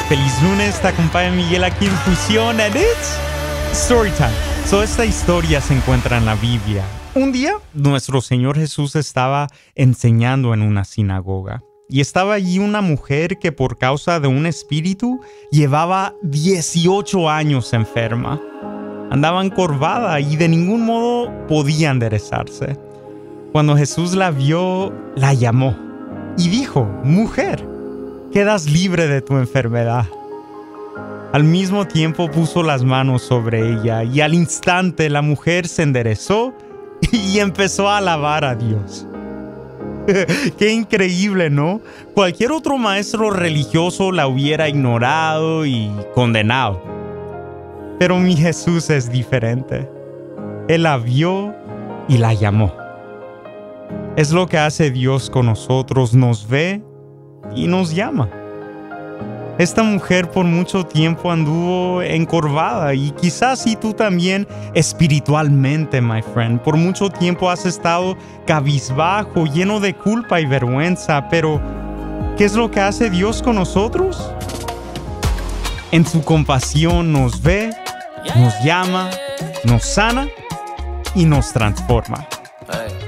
Feliz lunes, te acompaña Miguel aquí en Fusión and it's Storytime. Esta historia se encuentra en la Biblia. Un día, nuestro Señor Jesús estaba enseñando en una sinagoga. Y estaba allí una mujer que por causa de un espíritu llevaba 18 años enferma. Andaba encorvada y de ningún modo podía enderezarse. Cuando Jesús la vio, la llamó y dijo: «Mujer, quedas libre de tu enfermedad». Al mismo tiempo puso las manos sobre ella y al instante la mujer se enderezó y empezó a alabar a Dios. Qué increíble, ¿no? Cualquier otro maestro religioso la hubiera ignorado y condenado. Pero mi Jesús es diferente. Él la vio y la llamó. Es lo que hace Dios con nosotros, nos ve y nos llama. Esta mujer por mucho tiempo anduvo encorvada y quizás y tú también espiritualmente, my friend. Por mucho tiempo has estado cabizbajo, lleno de culpa y vergüenza, pero ¿qué es lo que hace Dios con nosotros? En su compasión nos ve, nos llama, nos sana y nos transforma.